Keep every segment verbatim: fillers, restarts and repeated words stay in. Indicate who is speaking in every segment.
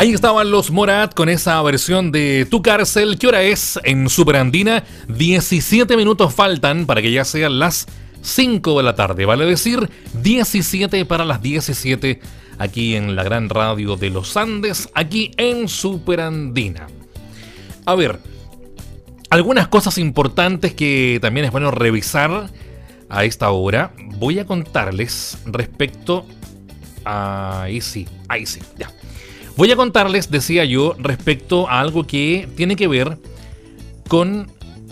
Speaker 1: Ahí estaban los Morat con esa versión de Tu Cárcel. ¿Qué hora es en Superandina? diecisiete minutos faltan para que ya sean las cinco de la tarde. Vale decir, diecisiete para las diecisiete aquí en la gran radio de los Andes, aquí en Superandina. A ver, algunas cosas importantes que también es bueno revisar a esta hora. Voy a contarles respecto a... Ahí sí, ahí sí, ya. Voy a contarles, decía yo, respecto a algo que tiene que ver con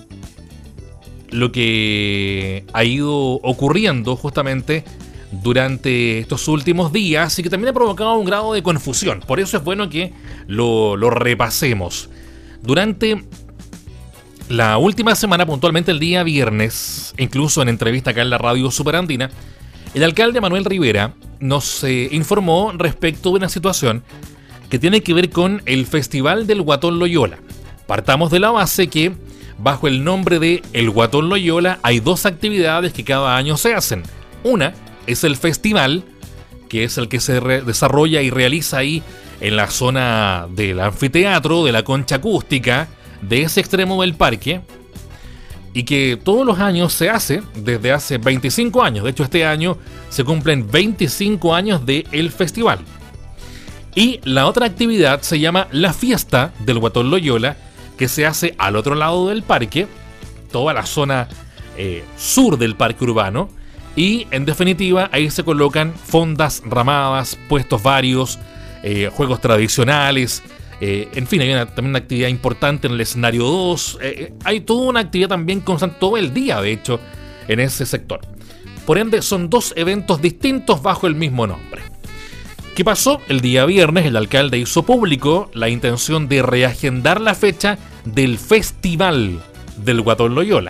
Speaker 1: lo que ha ido ocurriendo justamente durante estos últimos días y que también ha provocado un grado de confusión. Por eso es bueno que lo, lo repasemos. Durante la última semana, puntualmente el día viernes, incluso en entrevista acá en la radio Superandina, el alcalde Manuel Rivera nos eh, informó respecto de una situación que tiene que ver con el Festival del Guatón Loyola. Partamos de la base que, bajo el nombre de El Guatón Loyola, hay dos actividades que cada año se hacen. Una es el festival, que es el que se re- desarrolla y realiza ahí en la zona del anfiteatro, de la concha acústica, de ese extremo del parque, y que todos los años se hace desde hace veinticinco años. De hecho, este año se cumplen veinticinco años del festival. Y la otra actividad se llama la fiesta del Guatón Loyola, que se hace al otro lado del parque, toda la zona eh, sur del parque urbano, y en definitiva ahí se colocan fondas ramadas, puestos varios, eh, juegos tradicionales, eh, en fin, hay una, también una actividad importante en el escenario dos, eh, hay toda una actividad también constante todo el día, de hecho, en ese sector. Por ende, son dos eventos distintos bajo el mismo nombre. ¿Qué pasó? El día viernes el alcalde hizo público la intención de reagendar la fecha del Festival del Guatón Loyola.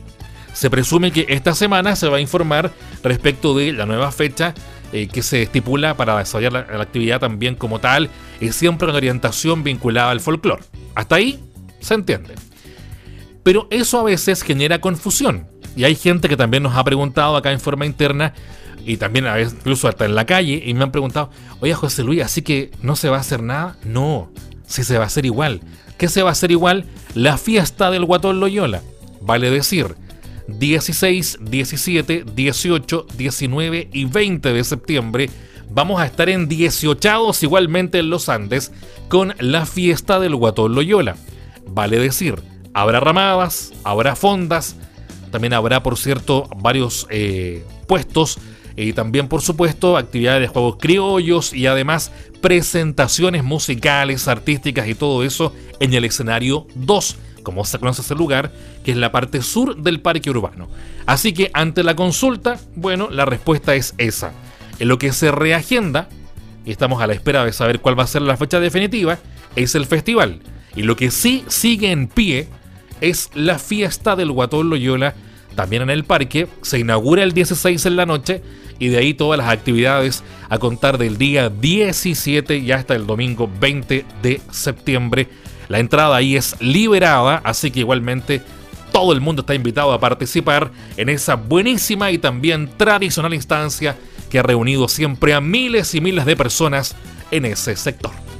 Speaker 1: Se presume que esta semana se va a informar respecto de la nueva fecha eh, que se estipula para desarrollar la, la actividad también como tal, y siempre con orientación vinculada al folclore. Hasta ahí se entiende. Pero eso a veces genera confusión. Y hay gente que también nos ha preguntado acá en forma interna, y también a veces incluso hasta en la calle, y me han preguntado: oye, José Luis, ¿así que no se va a hacer nada? No, sí se va a hacer igual. ¿Qué se va a hacer igual? La fiesta del Guatón Loyola. Vale decir, dieciséis, diecisiete, dieciocho, diecinueve y veinte de septiembre vamos a estar en dieciochados igualmente en los Andes con la fiesta del Guatón Loyola. Vale decir, habrá ramadas, habrá fondas, también habrá, por cierto, varios eh, puestos, y también, por supuesto, actividades de juegos criollos y además presentaciones musicales, artísticas y todo eso en el escenario dos, como se conoce ese lugar, que es la parte sur del parque urbano. Así que ante la consulta, bueno, la respuesta es esa. En lo que se reagenda, y estamos a la espera de saber cuál va a ser la fecha definitiva, es el festival. Y lo que sí sigue en pie es la fiesta del Guatón Loyola, también en el parque. Se inaugura el dieciséis en la noche, y de ahí todas las actividades a contar del día diecisiete y hasta el domingo veinte de septiembre. La entrada ahí es liberada, así que igualmente todo el mundo está invitado a participar en esa buenísima y también tradicional instancia que ha reunido siempre a miles y miles de personas en ese sector.